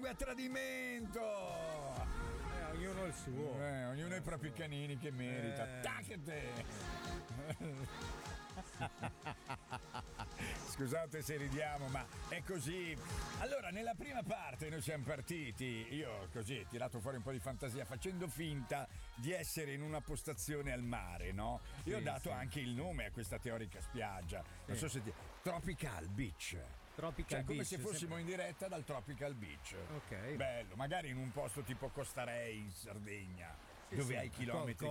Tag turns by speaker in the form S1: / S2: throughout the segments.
S1: segue a tradimento.
S2: Ognuno il suo.
S1: Ognuno ha i propri canini che merita. Taccate! Scusate se ridiamo, ma è così. Allora, nella prima parte noi siamo partiti, io così ho tirato fuori un po' di fantasia facendo finta di essere in una postazione al mare, no? Io ho dato anche il nome a questa teorica spiaggia. Non so se Tropical Beach.
S2: Tropical
S1: come
S2: Beach,
S1: se fossimo in diretta dal Tropical Beach.
S2: Ok.
S1: Bello, magari in un posto tipo Costa Rey in Sardegna. Dove hai chilometri.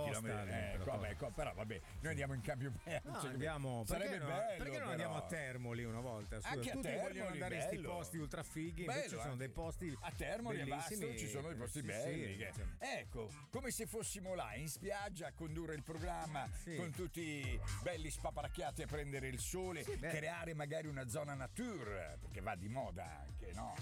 S1: Però vabbè, noi andiamo in cambio
S2: andiamo.
S1: Sarebbe bello.
S2: Perché non andiamo a Termoli una volta?
S1: Anche
S2: tutti
S1: a Termoli
S2: vogliono andare in questi
S1: bello.
S2: posti ultra fighi, invece ci sono dei posti
S1: a Termoli e
S2: bellissimi.
S1: basta, ci sono dei posti belli. Ecco, come se fossimo là in spiaggia a condurre il programma con tutti belli spaparacchiati a prendere il sole, creare magari una zona nature, perché va di moda anche, no?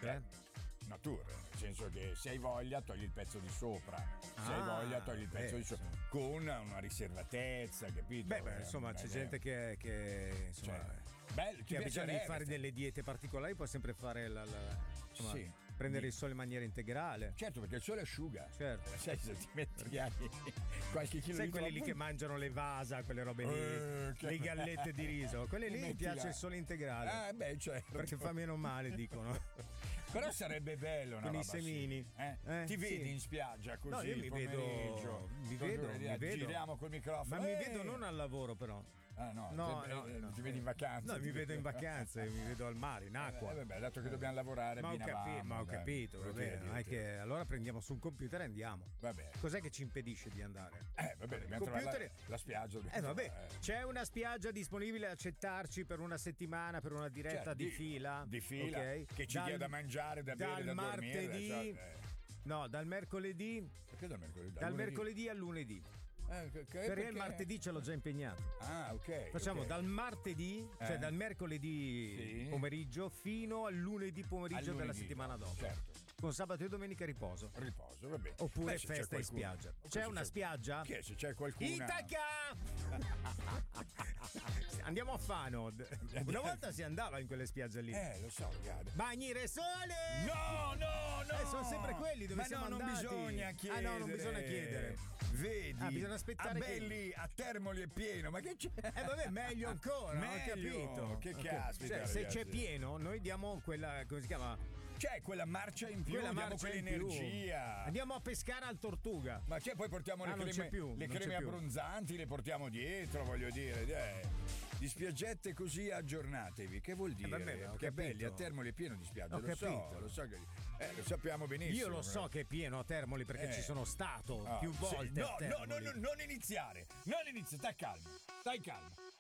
S1: Nature, nel senso che se hai voglia togli il pezzo di sopra, se hai voglia togli il pezzo di sopra, con una riservatezza, capito?
S2: Insomma c'è gente che insomma, che ha bisogno di fare delle diete particolari, può sempre fare prendere il sole in maniera integrale.
S1: Certo, perché il sole asciuga.
S2: Certo.
S1: Sai se ti metti qualche chilo
S2: sai
S1: di
S2: quelli
S1: troppo?
S2: lì che mangiano le vasa, quelle robe lì, le gallette di riso, quelle lì mi piace il sole integrale.
S1: Certo.
S2: Perché fa meno male, dicono.
S1: Però sarebbe bello una
S2: con
S1: roba
S2: i semini.
S1: Ti vedi in spiaggia così?
S2: No, io mi vedo.
S1: Giriamo col microfono.
S2: Ma mi vedo non al lavoro, però.
S1: No, ti vedi in vacanza?
S2: No, mi vedo in vacanza, mi vedo al mare, in acqua.
S1: Vabbè, dato che dobbiamo lavorare,
S2: ma ho capito, va bene. Allora prendiamo su un computer e andiamo.
S1: Vabbè.
S2: Cos'è che ci impedisce di andare?
S1: Vabbè, dobbiamo trovare la spiaggia.
S2: C'è una spiaggia disponibile a accettarci per una settimana, per una diretta di fila?
S1: Di fila, che ci dia da mangiare, da bere, da
S2: martedì,
S1: dormire.
S2: No, dal mercoledì.
S1: Perché dal mercoledì?
S2: Dal mercoledì al lunedì. Perché il martedì ce l'ho già impegnato.
S1: Ok.
S2: Facciamo dal martedì, cioè dal mercoledì pomeriggio fino al lunedì pomeriggio della settimana dopo.
S1: Certo.
S2: Con sabato e domenica riposo,
S1: va bene.
S2: Oppure festa in spiaggia. C'è una spiaggia?
S1: Che se c'è qualcuno.
S2: Itaca! Andiamo a Fano. Una volta si andava in quelle spiagge lì.
S1: Lo so, guarda.
S2: Bagnire Sole!
S1: No!
S2: Sono sempre quelli dove siamo andati.
S1: Non bisogna chiedere.
S2: Non bisogna chiedere.
S1: Vedi?
S2: Bisogna aspettare.
S1: Belli a Termoli è pieno, ma che c'è?
S2: Vabbè, meglio ancora, ho capito.
S1: Che caspita.
S2: Se c'è pieno, noi diamo quella, come si chiama?
S1: C'è quella marcia in più, diamo quell'energia.
S2: Andiamo a pescare al Tortuga.
S1: Ma poi portiamo le creme abbronzanti, le portiamo dietro, voglio dire. Di spiaggette così aggiornatevi, che vuol dire? Che belli, a Termoli è pieno di spiagge, lo so che lo sappiamo benissimo.
S2: Io lo so che è pieno a Termoli perché ci sono stato più volte.
S1: Non iniziare, stai calmo.